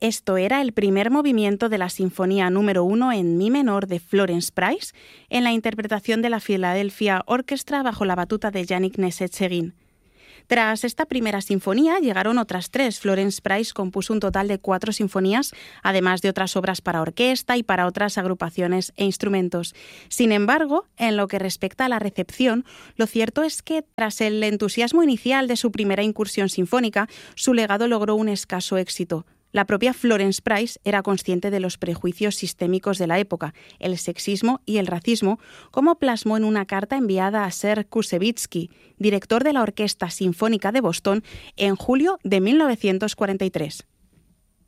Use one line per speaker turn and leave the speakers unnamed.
Esto era el primer movimiento de la Sinfonía número 1 en mi menor de Florence Price, en la interpretación de la Philadelphia Orchestra bajo la batuta de Yannick Nézet-Séguin. Tras esta primera sinfonía llegaron otras 3. Florence Price compuso un total de 4 sinfonías, además de otras obras para orquesta y para otras agrupaciones e instrumentos. Sin embargo, en lo que respecta a la recepción, lo cierto es que tras el entusiasmo inicial de su primera incursión sinfónica, su legado logró un escaso éxito. La propia Florence Price era consciente de los prejuicios sistémicos de la época, el sexismo y el racismo, como plasmó en una carta enviada a Ser Kusevitsky, director de la Orquesta Sinfónica de Boston, en julio de 1943.